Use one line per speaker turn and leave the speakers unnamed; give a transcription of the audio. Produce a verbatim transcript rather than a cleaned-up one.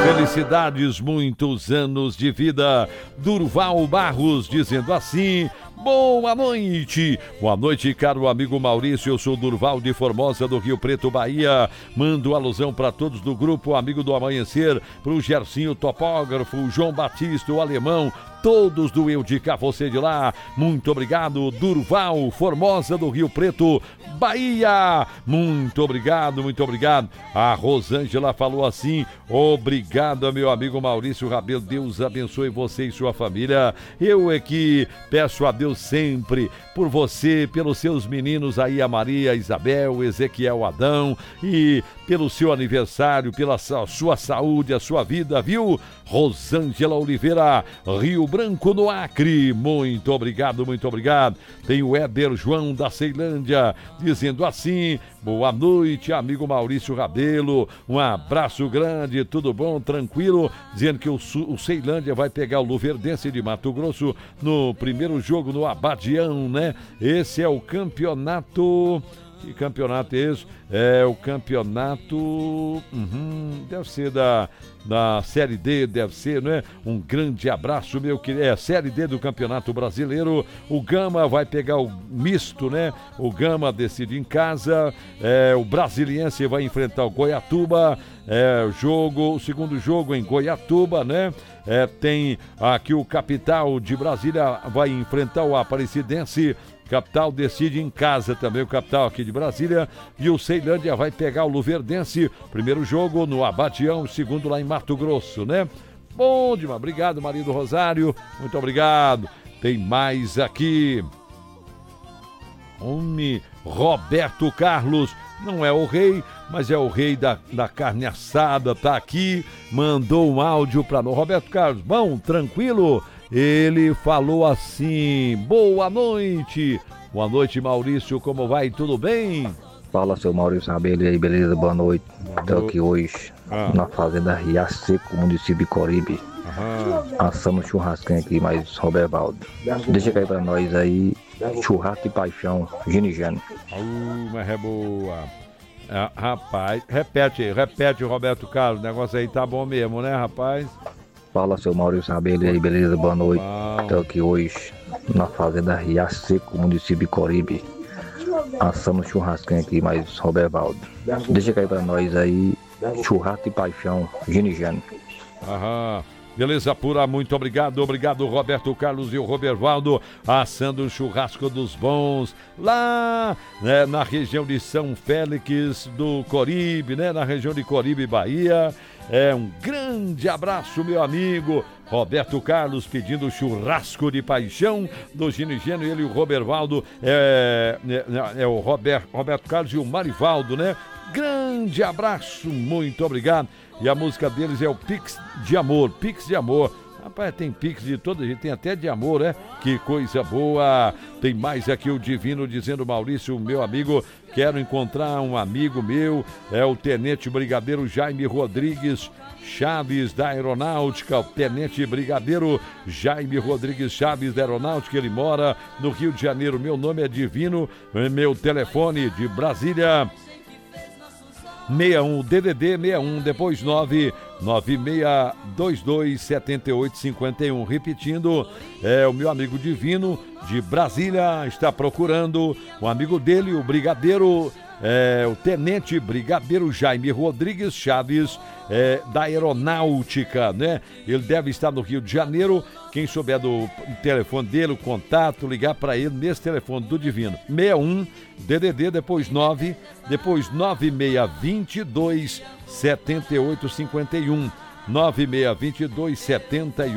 Felicidades, muitos anos de vida. Durval Barros dizendo assim: boa noite. Boa noite, caro amigo Maurício. Eu sou Durval de Formosa, do Rio Preto, Bahia. Mando alusão para todos do grupo Amigo do Amanhecer, pro Gercinho Topógrafo, o João Batista, o Alemão, todos do Eu de Cá, você de lá. Muito obrigado, Durval, Formosa do Rio Preto, Bahia. Muito obrigado, muito obrigado. A Rosângela falou assim: obrigado, meu amigo Maurício Rabelo. Deus abençoe você e sua família. Eu é que peço a Deus sempre por você, pelos seus meninos aí, a Maria, a Isabel, o Ezequiel, o Adão, e pelo seu aniversário, pela sua saúde, a sua vida, viu? Rosângela Oliveira, Rio Branco, no Acre. Muito obrigado, muito obrigado. Tem o Éder João da Ceilândia dizendo assim: boa noite, amigo Maurício Rabelo. Um abraço grande, tudo bom, tranquilo. Dizendo que o, o Ceilândia vai pegar o Luverdense de Mato Grosso no primeiro jogo no Abadião, né? Esse é o campeonato... Que campeonato é esse? É o campeonato... Uhum, deve ser da, da Série D, deve ser, não é? Um grande abraço, meu querido. É a Série D do Campeonato Brasileiro. O Gama vai pegar o misto, né? O Gama decide em casa. É, o Brasiliense vai enfrentar o Goiatuba. É, o jogo, o segundo jogo em Goiatuba, né? É, tem aqui o Capital de Brasília vai enfrentar o Aparecidense. Capital decide em casa também, o Capital aqui de Brasília. E o Ceilândia vai pegar o Luverdense. Primeiro jogo no Abadião, segundo lá em Mato Grosso, né? Bom demais, obrigado, marido Rosário. Muito obrigado. Tem mais aqui. Homem, Roberto Carlos. Não é o rei, mas é o rei da, da carne assada. Tá aqui, mandou um áudio para nós. Roberto Carlos, bom, tranquilo? Ele falou assim: boa noite. Boa noite, Maurício, como vai? Tudo bem?
Fala, seu Maurício Rabelo, e aí, beleza? Boa noite. Estou aqui hoje ah. na fazenda Riacho Seco, município de Coribe. Aham. Assando churrasquinho aqui, mas Robervaldo, deixa cair pra nós aí, churrasco de paixão, Ginigeno.
Uh, mas é boa. Ah, rapaz, repete, repete, Roberto Carlos, o negócio aí tá bom mesmo, né, rapaz?
Fala, seu Maurício Rabelo, e aí, beleza? Boa noite. Estou aqui hoje na fazenda Riacho Seco, município de Coribe. Assando churrasquinho aqui, mas Robervaldo, deixa cair pra nós aí, churrasco de paixão, Ginigeno.
Aham. Beleza pura, muito obrigado, obrigado Roberto Carlos e o Robervaldo, assando o churrasco dos bons, lá né, na região de São Félix do Coribe, né, na região de Coribe, Bahia. É um grande abraço, meu amigo Roberto Carlos, pedindo churrasco de paixão do Ginigeno. Ele e o Robervaldo, é, é, é o Robert, Roberto Carlos e o Marivaldo, né? Grande abraço, muito obrigado. E a música deles é o Pix de Amor, Pix de Amor. Rapaz, tem Pix de todo jeito, tem até de amor, né? Que coisa boa. Tem mais aqui o Divino dizendo: Maurício, meu amigo, quero encontrar um amigo meu, é o Tenente Brigadeiro Jaime Rodrigues Chaves da Aeronáutica, o Tenente Brigadeiro Jaime Rodrigues Chaves da Aeronáutica, ele mora no Rio de Janeiro. Meu nome é Divino, meu telefone de Brasília seis um, D D D seis um, depois nove nove seis dois dois sete oito cinco um. Repetindo, é o meu amigo Divino de Brasília, está procurando um amigo dele, o Brigadeiro, é, o Tenente Brigadeiro Jaime Rodrigues Chaves, é, da Aeronáutica, né? Ele deve estar no Rio de Janeiro. Quem souber do telefone dele, o contato, ligar para ele nesse telefone do Divino. seis um, D D D, depois nove, depois nove seis dois dois sete oito cinco um. nove seis dois dois sete oito